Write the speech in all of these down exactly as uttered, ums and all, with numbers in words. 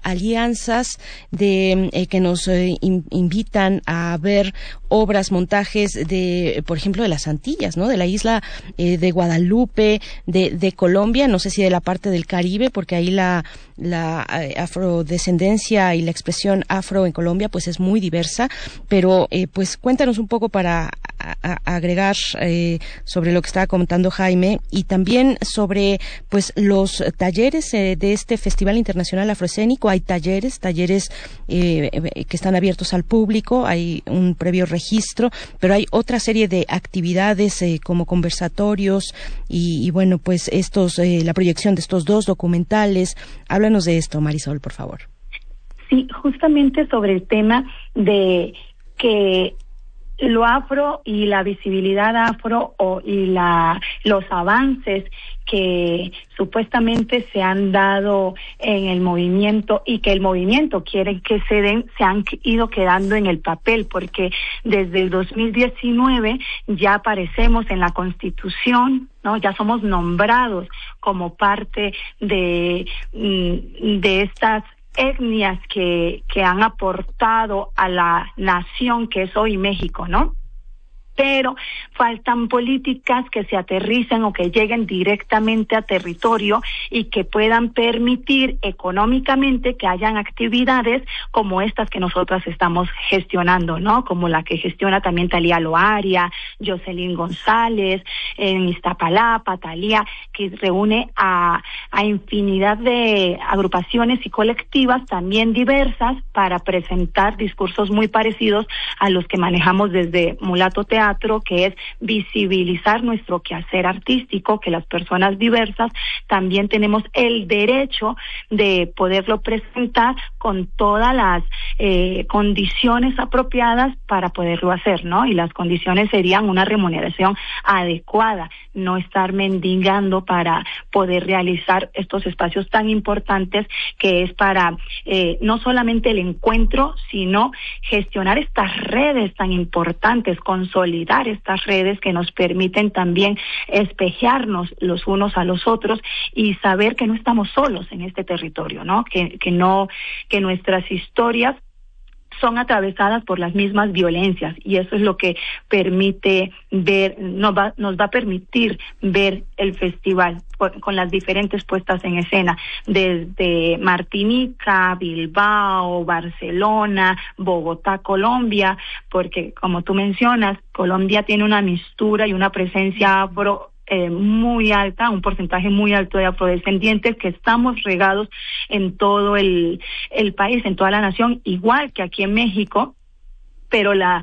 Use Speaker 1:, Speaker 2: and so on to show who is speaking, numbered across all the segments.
Speaker 1: alianzas de eh, que nos eh, in, invitan a ver obras, montajes de, por ejemplo, de las Antillas, ¿no? De la isla eh, de Guadalupe, de, de Colombia, no sé si de la parte del Caribe, porque ahí la, la eh, afrodescendencia y la expresión afro en Colombia pues es muy diversa, pero eh, pues cuéntanos un poco para a, a, agregar eh, sobre lo que estaba comentando Jaime, y también sobre pues los talleres eh, de este Festival Internacional Afroescénico. Hay talleres, talleres eh, que están abiertos al público, hay un previo registro, pero hay otra serie de actividades eh, como conversatorios y, y bueno, pues estos, eh, la proyección de estos dos documentales. Háblanos de esto, Marisol, por favor.
Speaker 2: Sí, justamente sobre el tema de que lo afro y la visibilidad afro o, y la los avances que supuestamente se han dado en el movimiento y que el movimiento quiere que se den, se han ido quedando en el papel, porque desde el dos mil diecinueve ya aparecemos en la Constitución, ¿no? Ya somos nombrados como parte de, de estas etnias que, que han aportado a la nación que es hoy México, ¿no? Pero faltan políticas que se aterricen o que lleguen directamente a territorio y que puedan permitir económicamente que hayan actividades como estas que nosotras estamos gestionando, ¿no? Como la que gestiona también Talía Loaria, Jocelyn González, en Iztapalapa, Talía, que reúne a, a infinidad de agrupaciones y colectivas también diversas para presentar discursos muy parecidos a los que manejamos desde Mulato Teatro, que es visibilizar nuestro quehacer artístico, que las personas diversas también tenemos el derecho de poderlo presentar con todas las eh, condiciones apropiadas para poderlo hacer, ¿no? Y las condiciones serían una remuneración adecuada, no estar mendigando para poder realizar estos espacios tan importantes que es para eh, no solamente el encuentro, sino gestionar estas redes tan importantes, consolidar estas redes que nos permiten también espejearnos los unos a los otros y saber que no estamos solos en este territorio, ¿no? Que, que no, que nuestras historias son atravesadas por las mismas violencias, y eso es lo que permite ver, nos va, nos va a permitir ver el festival con, con las diferentes puestas en escena, desde Martinica, Bilbao, Barcelona, Bogotá, Colombia, porque como tú mencionas, Colombia tiene una mistura y una presencia afro Eh, muy alta, un porcentaje muy alto de afrodescendientes que estamos regados en todo el, el país, en toda la nación, igual que aquí en México, pero la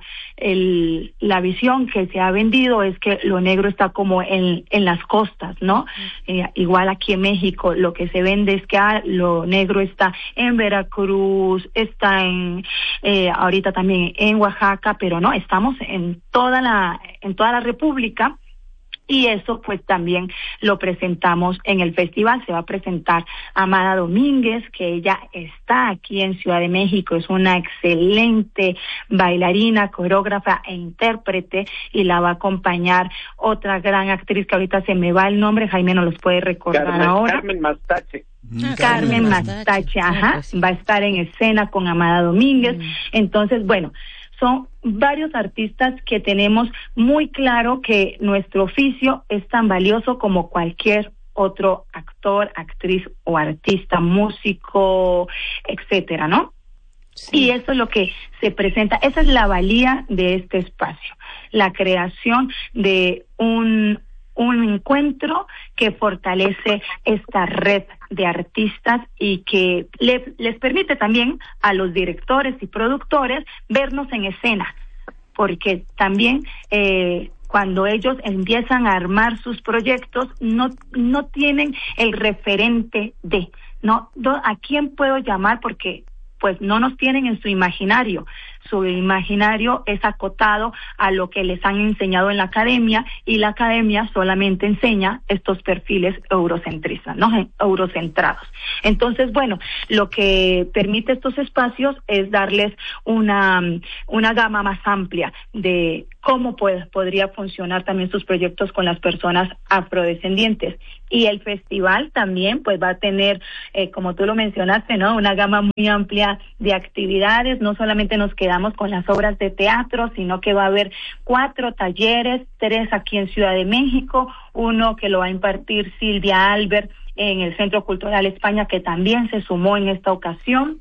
Speaker 2: el, la visión que se ha vendido es que lo negro está como en, en las costas, ¿no? Eh, igual aquí en México lo que se vende es que ah, lo negro está en Veracruz, está en eh, ahorita también en Oaxaca, pero no, estamos en toda la en toda la República. Y eso pues también lo presentamos en el festival. Se va a presentar Amada Domínguez, que ella está aquí en Ciudad de México, es una excelente bailarina, coreógrafa e intérprete, y la va a acompañar otra gran actriz que ahorita se me va el nombre, Jaime nos los puede recordar
Speaker 3: Carmen,
Speaker 2: ahora.
Speaker 3: Carmen Mastache.
Speaker 2: Ah, Carmen Mastache, ajá, va a estar en escena con Amada Domínguez. Mm. Entonces, bueno, son varios artistas que tenemos muy claro que nuestro oficio es tan valioso como cualquier otro actor, actriz o artista, músico, etcétera, ¿no? Sí. Y eso es lo que se presenta, esa es la valía de este espacio, la creación de un un encuentro que fortalece esta red de artistas y que le, les permite también a los directores y productores vernos en escena, porque también eh, cuando ellos empiezan a armar sus proyectos no no tienen el referente de, no, ¿a quién puedo llamar? Porque pues no nos tienen en su imaginario, su imaginario es acotado a lo que les han enseñado en la academia, y la academia solamente enseña estos perfiles eurocentristas, ¿no? Eurocentrados. Entonces, bueno, lo que permite estos espacios es darles una, una gama más amplia de cómo pues, podría funcionar también sus proyectos con las personas afrodescendientes. Y el festival también pues va a tener, eh, como tú lo mencionaste, ¿no?, una gama muy amplia de actividades. No solamente nos quedamos con las obras de teatro, sino que va a haber cuatro talleres, tres aquí en Ciudad de México, uno que lo va a impartir Silvia Albert en el Centro Cultural España, que también se sumó en esta ocasión.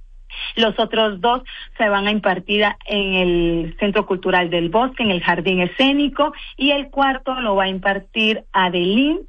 Speaker 2: Los otros dos se van a impartir en el Centro Cultural del Bosque, en el Jardín Escénico, y el cuarto lo va a impartir Adelín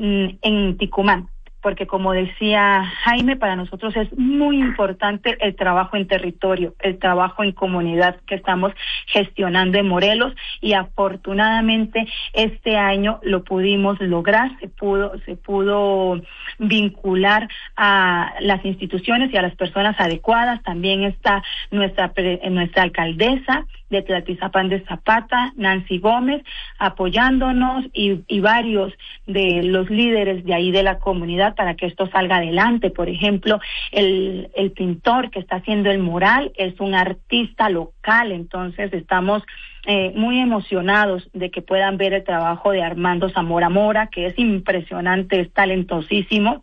Speaker 2: en Ticumán, porque como decía Jaime, para nosotros es muy importante el trabajo en territorio, el trabajo en comunidad que estamos gestionando en Morelos, y afortunadamente este año lo pudimos lograr, se pudo, se pudo vincular a las instituciones y a las personas adecuadas. También está nuestra, nuestra alcaldesa de Tlaltizapán de Zapata, Nancy Gómez, apoyándonos, y, y varios de los líderes de ahí de la comunidad para que esto salga adelante. Por ejemplo, el, el pintor que está haciendo el mural es un artista local, entonces estamos eh, muy emocionados de que puedan ver el trabajo de Armando Zamora Mora, que es impresionante, es talentosísimo,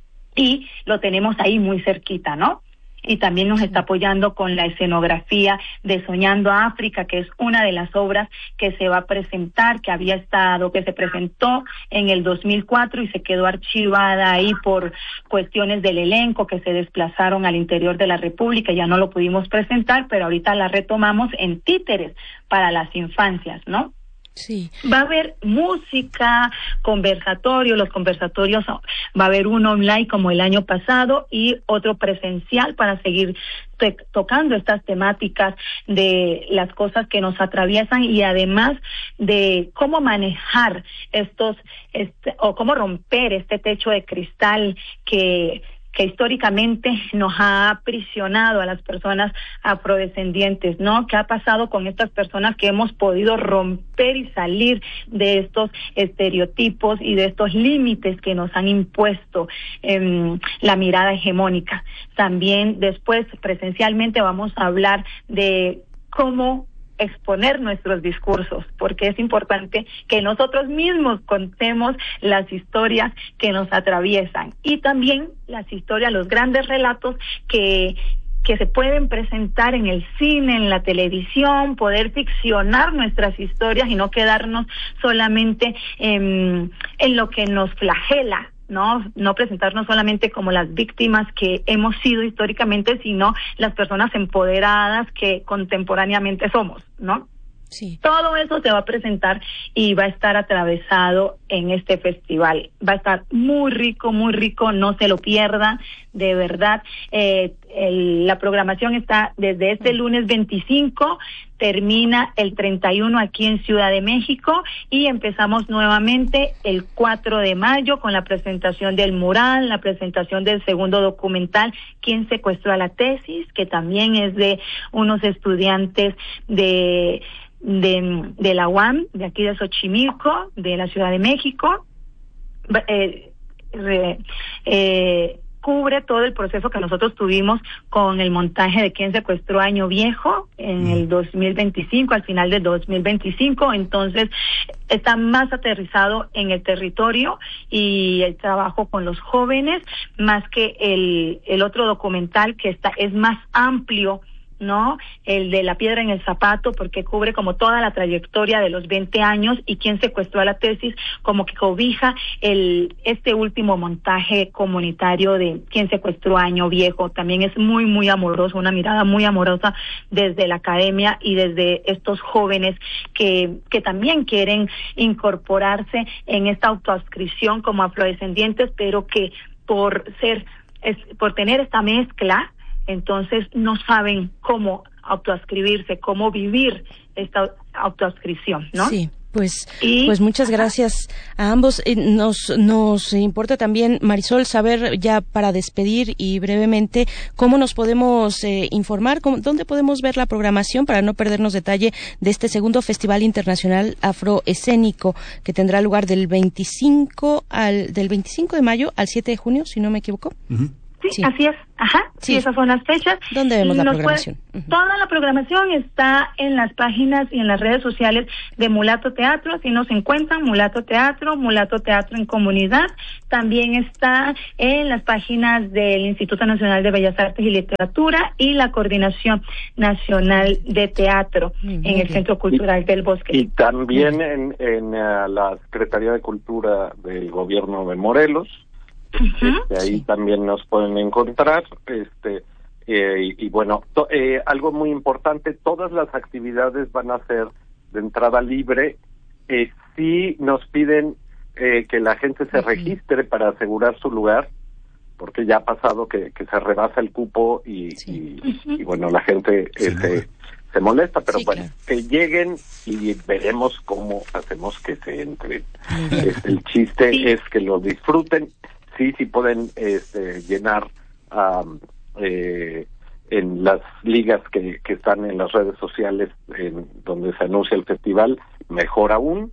Speaker 2: y lo tenemos ahí muy cerquita, ¿no? Y también nos está apoyando con la escenografía de Soñando África, que es una de las obras que se va a presentar, que había estado, que se presentó en el dos mil cuatro y se quedó archivada ahí por cuestiones del elenco que se desplazaron al interior de la República, ya no lo pudimos presentar, pero ahorita la retomamos en Títeres para las infancias, ¿no?
Speaker 1: Sí.
Speaker 2: Va a haber música, conversatorio, los conversatorios, va a haber uno online como el año pasado y otro presencial para seguir te- tocando estas temáticas de las cosas que nos atraviesan, y además de cómo manejar estos, este, o cómo romper este techo de cristal que que históricamente nos ha aprisionado a las personas afrodescendientes, ¿no? ¿Qué ha pasado con estas personas que hemos podido romper y salir de estos estereotipos y de estos límites que nos han impuesto eh, la mirada hegemónica? También después, presencialmente, vamos a hablar de cómo exponer nuestros discursos, porque es importante que nosotros mismos contemos las historias que nos atraviesan, y también las historias, los grandes relatos que que se pueden presentar en el cine, en la televisión, poder ficcionar nuestras historias y no quedarnos solamente en, en lo que nos flagela, no no presentarnos solamente como las víctimas que hemos sido históricamente, sino las personas empoderadas que contemporáneamente somos, ¿no?
Speaker 1: Sí.
Speaker 2: Todo eso se va a presentar y va a estar atravesado en este festival. Va a estar muy rico, muy rico, no se lo pierdan, de verdad. Eh, el, la programación está desde este lunes veinticinco, termina el treinta y uno aquí en Ciudad de México, y empezamos nuevamente el cuatro de mayo con la presentación del mural, la presentación del segundo documental, ¿Quién secuestró a la tesis?, que también es de unos estudiantes de de, de la U A M, de aquí de Xochimilco, de la Ciudad de México. Eh, re, eh, cubre todo el proceso que nosotros tuvimos con el montaje de Quién secuestró a Año Viejo en el dos mil veinticinco, al final del dos mil veinticinco, entonces está más aterrizado en el territorio y el trabajo con los jóvenes, más que el, el otro documental que está es más amplio, ¿no? El de La piedra en el zapato, porque cubre como toda la trayectoria de los veinte años, y Quién secuestró a la tesis como que cobija el este último montaje comunitario de Quién secuestró a Año Viejo. También es muy, muy amoroso, una mirada muy amorosa desde la academia y desde estos jóvenes que, que también quieren incorporarse en esta autoadscripción como afrodescendientes, pero que por ser, es, por tener esta mezcla, entonces no saben cómo autoascribirse, cómo vivir esta autoascripción, ¿no?
Speaker 1: Sí. Pues, y, pues muchas gracias a ambos. Eh, nos, nos importa también, Marisol, saber ya para despedir y brevemente cómo nos podemos eh, informar, cómo, dónde podemos ver la programación para no perdernos detalle de este segundo Festival Internacional Afroescénico que tendrá lugar del veinticinco al del veinticinco de mayo al siete de junio, si no me equivoco.
Speaker 2: Uh-huh. Sí, sí, así es. Ajá, sí. sí, esas son las fechas.
Speaker 1: ¿Dónde vemos la Nos programación?
Speaker 2: Puede, uh-huh. Toda la programación está en las páginas y en las redes sociales de Mulato Teatro. Así nos encuentran, Mulato Teatro, Mulato Teatro en Comunidad. También está en las páginas del Instituto Nacional de Bellas Artes y Literatura y la Coordinación Nacional de Teatro uh-huh. en el Centro Cultural
Speaker 3: y,
Speaker 2: del Bosque.
Speaker 3: Y también uh-huh. en, en uh, la Secretaría de Cultura del Gobierno de Morelos.
Speaker 2: Uh-huh.
Speaker 3: Este, ahí sí. también nos pueden encontrar, este eh, y, y bueno, to, eh, algo muy importante, todas las actividades van a ser de entrada libre. Eh, sí nos piden eh, que la gente se uh-huh. registre para asegurar su lugar, porque ya ha pasado que, que se rebasa el cupo y, sí. y, uh-huh. y bueno, la gente sí, este, no. se molesta, pero sí, bueno, claro. que lleguen y veremos cómo hacemos que se entren. Este, el chiste sí. es que lo disfruten. Sí, sí pueden este, llenar um, eh, en las ligas que, que están en las redes sociales en donde se anuncia el festival, mejor aún,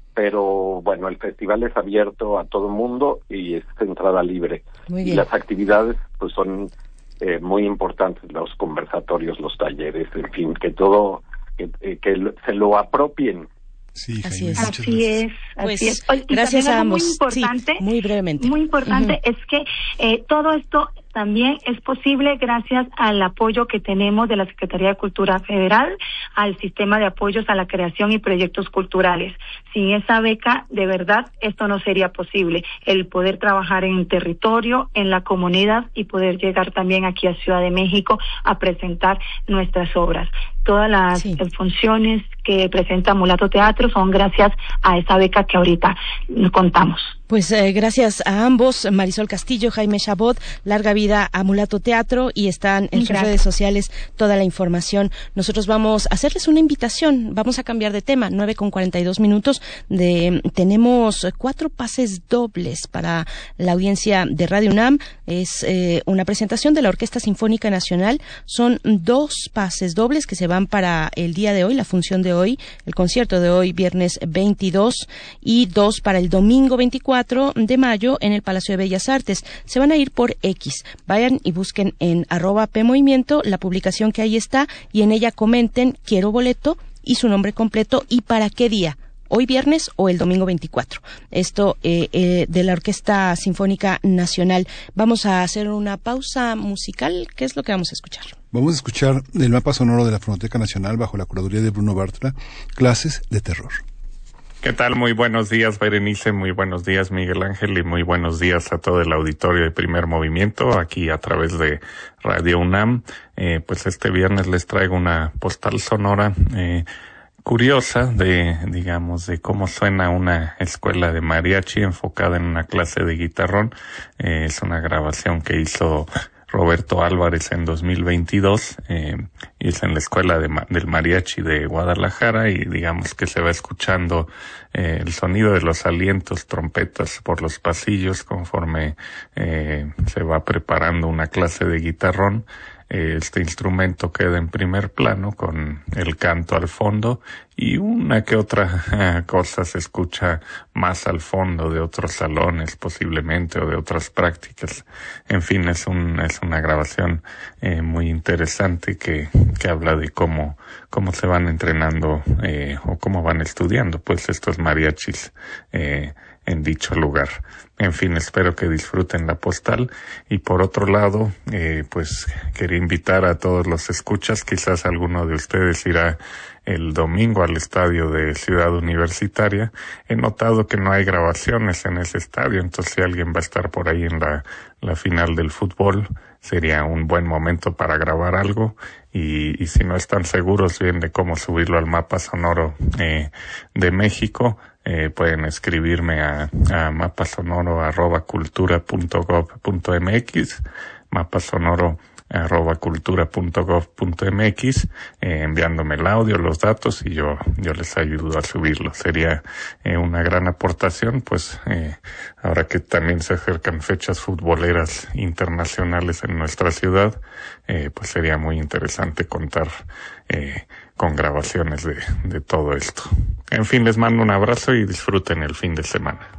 Speaker 3: pero bueno, el festival es abierto a todo el mundo y es entrada libre.
Speaker 1: Muy bien.
Speaker 3: Y las actividades pues son eh, muy importantes, los conversatorios, los talleres, en fin, que todo, que, eh, que se lo apropien.
Speaker 4: Sí,
Speaker 1: así
Speaker 4: Jaime,
Speaker 1: es.
Speaker 2: Así es, así
Speaker 1: pues,
Speaker 2: es. Oye,
Speaker 1: gracias a ambos.
Speaker 2: Muy importante,
Speaker 1: sí, muy brevemente.
Speaker 2: Muy importante uh-huh. es que eh, todo esto también es posible gracias al apoyo que tenemos de la Secretaría de Cultura Federal, al sistema de apoyos a la creación y proyectos culturales. Sin esa beca, de verdad, esto no sería posible. El poder trabajar en el territorio, en la comunidad y poder llegar también aquí a Ciudad de México a presentar nuestras obras. Todas las sí. funciones que presenta Mulato Teatro son gracias a esa beca que ahorita contamos.
Speaker 1: Pues eh, gracias a ambos, Marisol Castillo, Jaime Chabot, larga vida a Mulato Teatro, y están en gracias. sus redes sociales toda la información. Nosotros vamos a hacerles una invitación, vamos a cambiar de tema, nueve con cuarenta y dos minutos, de, tenemos cuatro pases dobles para la audiencia de Radio UNAM, es eh, una presentación de la Orquesta Sinfónica Nacional, son dos pases dobles que se van para el día de hoy, la función de hoy, el concierto de hoy, viernes veintidós, y dos para el domingo veinticuatro de mayo en el Palacio de Bellas Artes. Se van a ir por X. Vayan y busquen en arroba P Movimiento la publicación que ahí está y en ella comenten quiero boleto y su nombre completo y para qué día. Hoy viernes o el domingo veinticuatro. Esto eh, eh, de la Orquesta Sinfónica Nacional. Vamos a hacer una pausa musical. ¿Qué es lo que vamos a escuchar?
Speaker 4: Vamos a escuchar el mapa sonoro de la Fonoteca Nacional bajo la curaduría de Bruno Bartra, Clases de Terror.
Speaker 5: ¿Qué tal? Muy buenos días, Berenice, muy buenos días, Miguel Ángel, y muy buenos días a todo el auditorio de Primer Movimiento, aquí a través de Radio UNAM. Eh, pues este viernes les traigo una postal sonora eh, curiosa de, digamos, de cómo suena una escuela de mariachi enfocada en una clase de guitarrón. Eh, es una grabación que hizo Roberto Álvarez en dos mil veintidós, eh, y es en la Escuela de, del Mariachi de Guadalajara, y digamos que se va escuchando eh, el sonido de los alientos, trompetas por los pasillos conforme eh, se va preparando una clase de guitarrón. Este instrumento queda en primer plano con el canto al fondo y una que otra cosa se escucha más al fondo de otros salones posiblemente o de otras prácticas. En fin, es un es una grabación eh, muy interesante que que habla de cómo cómo se van entrenando eh, o cómo van estudiando pues estos mariachis eh, en dicho lugar. En fin, espero que disfruten la postal. Y por otro lado, eh, pues quería invitar a todos los escuchas, quizás alguno de ustedes irá el domingo al estadio de Ciudad Universitaria. He notado que no hay grabaciones en ese estadio, entonces si alguien va a estar por ahí en la, la final del fútbol, sería un buen momento para grabar algo. Y, y si no están seguros bien de cómo subirlo al mapa sonoro eh, de México, eh, pueden escribirme a, a mapasonoro arroba cultura punto gov punto mx, mapasonoro arroba cultura punto gov punto mx, eh, enviándome el audio, los datos, y yo yo les ayudo a subirlo. Sería eh, una gran aportación, pues eh, ahora que también se acercan fechas futboleras internacionales en nuestra ciudad, eh, pues sería muy interesante contar eh, con grabaciones de, de todo esto. En fin, les mando un abrazo y disfruten el fin de semana.